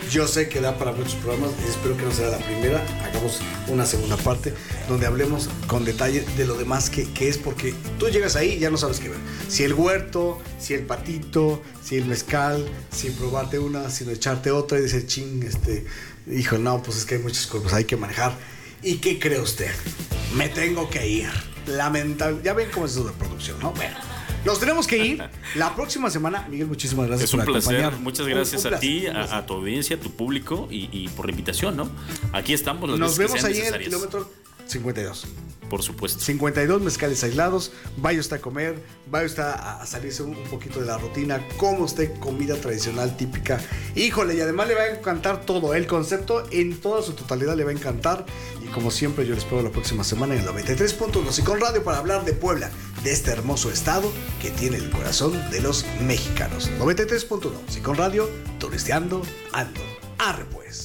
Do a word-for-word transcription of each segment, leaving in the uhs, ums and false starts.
Yo sé que da para muchos programas y espero que no sea la primera. Hagamos una segunda parte donde hablemos con detalle de lo demás que, que es, porque tú llegas ahí y ya no sabes qué ver. Si el huerto, si el patito, si el mezcal, si probarte una, si no echarte otra y decir, ching, este, hijo, no, pues es que hay muchas cosas, hay que manejar. ¿Y qué cree usted? Me tengo que ir. Lamentable. Ya ven cómo es eso de producción, ¿no? Bueno. Nos tenemos que ir la próxima semana. Miguel, muchísimas gracias por acompañarnos. Es un placer. acompañar. Muchas gracias un, un a ti, a, a tu audiencia, a tu público y, y por la invitación, ¿no? Aquí estamos. Las Nos veces vemos que ahí necesarias. en el kilómetro cincuenta y dos. Por supuesto. cincuenta y dos mezcales aislados. Vaya usted a comer, vaya usted a salirse un, un poquito de la rutina. Coma usted comida tradicional típica. Híjole, y además le va a encantar todo. El concepto en toda su totalidad le va a encantar. Y como siempre, yo les espero la próxima semana en el noventa y tres punto uno Sicom Radio para hablar de Puebla, de este hermoso estado que tiene el corazón de los mexicanos. noventa y tres punto uno Sicom Radio, turisteando ando. Arre pues.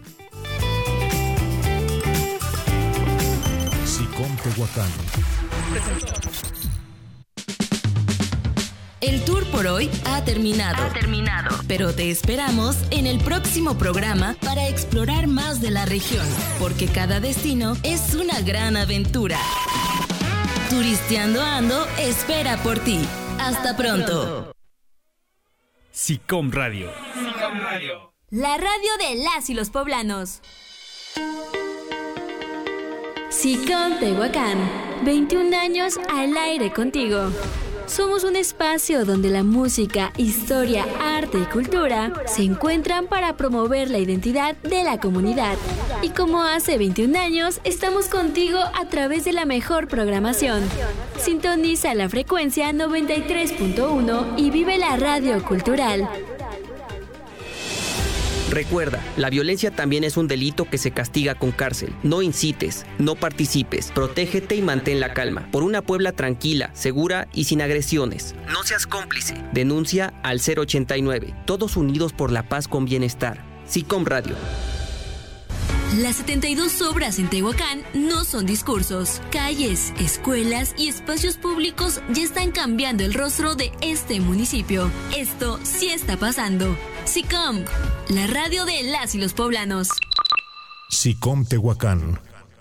Sicom Tehuacán. El tour por hoy ha terminado. Ha terminado. Pero te esperamos en el próximo programa para explorar más de la región, porque cada destino es una gran aventura. Turisteando Ando espera por ti. Hasta, Hasta pronto. pronto. Sicom Radio. Sicom Radio. La radio de las y los poblanos. Sicom Tehuacán, veintiún años al aire contigo. Somos un espacio donde la música, historia, arte y cultura se encuentran para promover la identidad de la comunidad. Y como hace veintiún años, estamos contigo a través de la mejor programación. Sintoniza la frecuencia noventa y tres punto uno y vive la radio cultural. Recuerda, la violencia también es un delito que se castiga con cárcel. No incites, no participes, protégete y mantén la calma. Por una Puebla tranquila, segura y sin agresiones. No seas cómplice. Denuncia al cero ochenta y nueve. Todos unidos por la paz con bienestar. Sicom Radio. Las setenta y dos obras en Tehuacán no son discursos. Calles, escuelas y espacios públicos ya están cambiando el rostro de este municipio. Esto sí está pasando. Sicom, la radio de las y los poblanos. Sicom Tehuacán.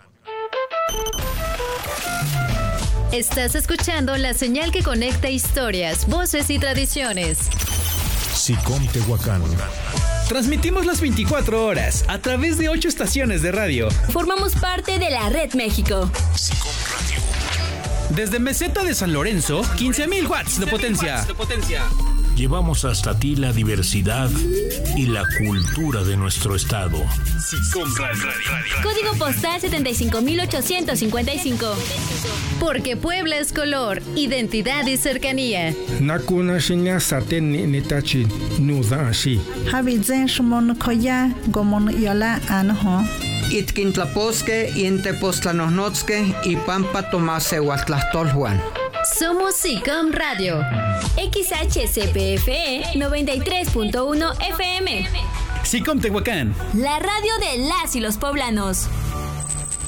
Estás escuchando la señal que conecta historias, voces y tradiciones. Sicom Tehuacán. Transmitimos las veinticuatro horas a través de ocho estaciones de radio. Formamos parte de la Red México. Sicom Radio. Desde Meseta de San Lorenzo, quince mil watts de potencia. Llevamos hasta ti la diversidad y la cultura de nuestro estado. Sicom Radio. Código postal setenta y cinco mil ochocientos cincuenta y cinco. Porque Puebla es color, identidad y cercanía. Nakuna shinya saten nitachi nuda shi. Habizen shmon koya gomon yala anho. Itkintlaposque intepostlanosnotske y pampa tomase huatlastolhuan. Somos Sicom Radio. X H C P F E noventa y tres punto uno F M. Sicom Tehuacán. La radio de las y los poblanos.